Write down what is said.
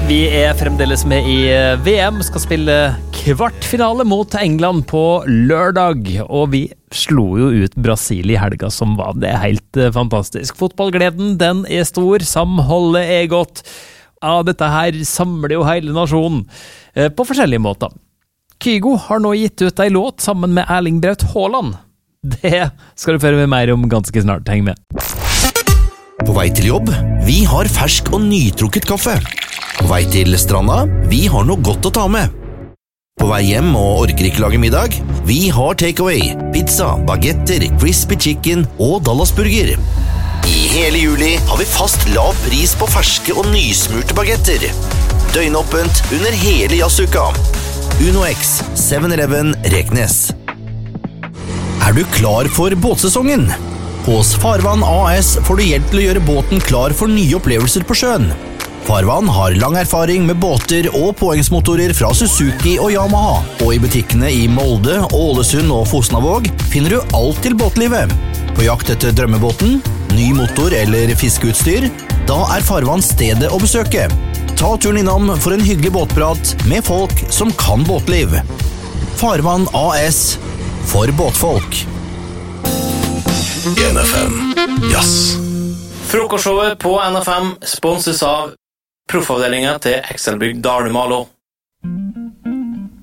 Vi fremdeles med i VM, skal spille kvartfinale mot England på lørdag, og vi slo jo ut Brasil i helga som var det helt fantastisk. Fotballgleden, den stor, samholdet godt. Ja, dette her samler jo hele nasjonen på forskjellige måter. Kygo har nå gitt ut en låt sammen med Erling Braut Haaland. Det skal du høre mer om ganske snart, heng med. På vei til jobb, vi har fersk og nytrukket kaffe. På vei til stranda, vi har noe godt å ta med. På vei hjem og orker ikke lage middag, vi har takeaway, pizza, bagetter, crispy chicken og Dallasburger. I hele juli har vi fast lav pris på ferske og nysmurte bagetter. Døgnåpent under hele jazzuka. Uno X, 7-Eleven, Reknes. Du klar for båtsesongen? Hos Farvann AS får du hjelp til å gjøre båten klar for nye opplevelser på sjøen. Farvann har lang erfaring med båter og påhengsmotorer fra Suzuki og Yamaha, og i butikkene i Molde, Ålesund og Fosnavåg finner du alt til båtlivet. På jakt etter drømmebåten, ny motor eller fiskeutstyr, da Farvann stedet å besøke. Ta turen innom for en hyggelig båtprat med folk som kan båtliv. Farvann AS, for båtfolk. NFM Jazz. Frokostshowet på NFM sponses av proffavdelingen til Excelbygg Dalumalo.